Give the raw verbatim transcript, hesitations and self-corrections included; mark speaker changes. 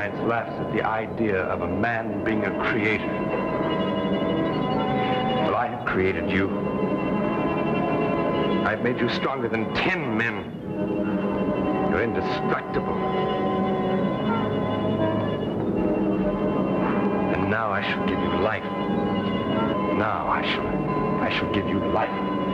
Speaker 1: science laughs at the idea of a man being a creator. Well, I have created you. I've made you stronger than ten men. You're indestructible. And now I shall give you life. Now I shall, I shall give you life.